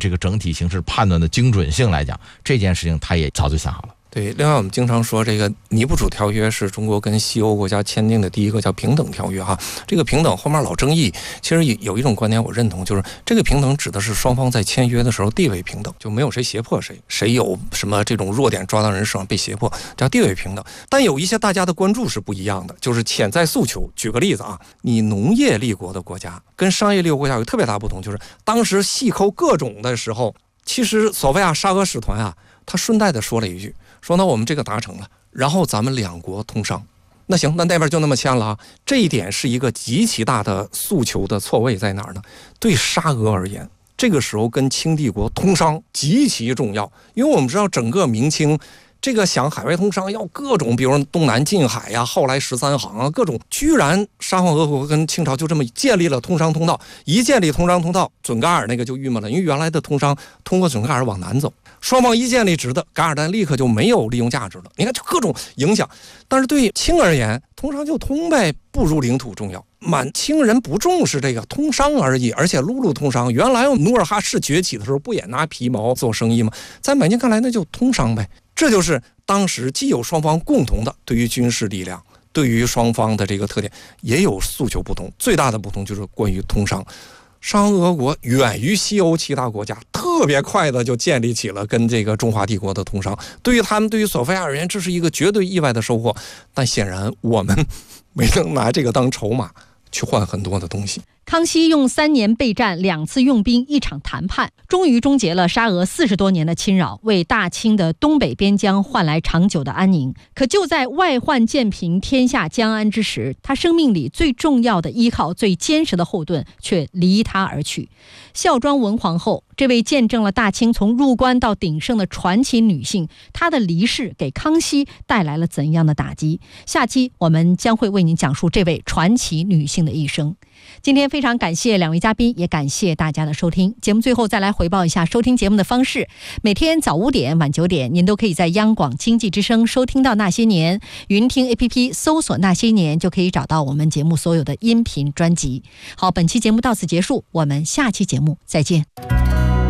这个整体形势判断的精准性来讲，这件事情他也早就想好了。 对，另外我们经常说这个尼布楚条约是中国跟西欧国家签订的第一个叫平等条约哈。这个平等后面老争议，其实有一种观点我认同，就是这个平等指的是双方在签约的时候地位平等，就没有谁胁迫谁，谁有什么这种弱点抓到人手上被胁迫，叫地位平等。但有一些大家的关注是不一样的，就是潜在诉求。举个例子啊，你农业立国的国家跟商业立国国家有特别大不同，就是当时细抠各种的时候，其实索菲亚沙俄使团啊，他顺带的说了一句，说那我们这个达成了，然后咱们两国通商。那行，那边就那么签了啊。这一点是一个极其大的诉求的错位在哪儿呢？对沙俄而言，这个时候跟清帝国通商极其重要，因为我们知道整个明清这个想海外通商要各种，比如东南近海呀，后来13行啊，各种，居然沙皇俄国跟清朝就这么建立了通商通道。一建立通商通道，准噶尔那个就郁闷了，因为原来的通商通过准噶尔往南走，双方一建立直的，噶尔丹立刻就没有利用价值了。你看，就各种影响。但是对清而言，通商就通呗，不如领土重要。满清人不重视这个通商而已，而且陆路通商。原来努尔哈赤崛起的时候，不也拿皮毛做生意吗？在满清看来，那就通商呗。这就是当时既有双方共同的对于军事力量，对于双方的这个特点，也有诉求不同。最大的不同就是关于通商。沙皇俄国远于西欧其他国家，特别快的就建立起了跟这个中华帝国的通商。对于他们，对于索菲亚而言，这是一个绝对意外的收获。但显然我们没能拿这个当筹码去换很多的东西。 康熙用3年备战，2次用兵，1场谈判，终于终结了沙俄40多年的侵扰，为大清的东北边疆换来长久的安宁。可就在外患渐平，天下将安之时，他生命里最重要的依靠、最坚实的后盾却离他而去。孝庄文皇后，这位见证了大清从入关到鼎盛的传奇女性，她的离世给康熙带来了怎样的打击？下期我们将会为您讲述这位传奇女性的一生。今天非常感谢2位嘉宾，也感谢大家的收听。节目最后再来回报一下收听节目的方式：每天早5点、晚9点，您都可以在央广经济之声收听到《那些年》，云听 APP 搜索《那些年》就可以找到我们节目所有的音频专辑。好，本期节目到此结束，我们下期节目再见。